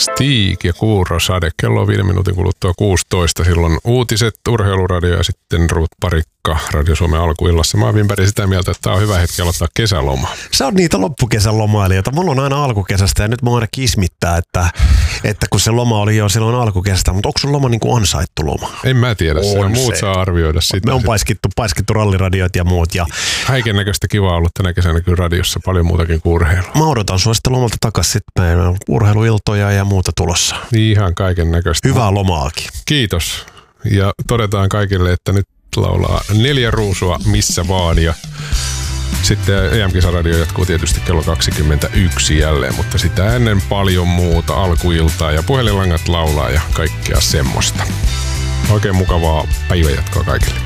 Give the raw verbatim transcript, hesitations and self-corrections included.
Stig ja Kuurosade. Kello on viiden minuutin kuluttua kuusitoista. Silloin uutiset, urheiluradio ja sitten Ruut Parikka Radio Suomen alkuillassa. Mä oon Wimberg sitä mieltä, että tää on hyvä hetki aloittaa kesäloma. Sä oot niitä loppukesän lomailijoita. Mulla on aina alkukesästä ja nyt mä aina kismittää, että, että kun se loma oli jo silloin alkukesästä, mutta onko sun loma niin kuin ansaittu loma? En mä tiedä, on se. Muut se. saa arvioida sitä. Me on paiskittu, paiskittu ralliradiot ja muut. Ja häiken näköistä kivaa ollut tänä kesänä kyllä radiossa paljon muutakin kuin urheilua. Mä odotan sua sitten lomalta takaisin. Sitten meillä on urheiluiltoja ja muuta tulossa. Ihan kaiken näköistä. Hyvää lomaakin. Kiitos. Ja todetaan kaikille, että nyt laulaa Neljä ruusua missä vaan. Ja sitten E M-kisaradio jatkuu tietysti kello kaksikymmentäyksi jälleen, mutta sitä ennen paljon muuta alkuiltaa ja puhelinlangat laulaa ja kaikkea semmoista. Oikein mukavaa päivänjatkoa kaikille.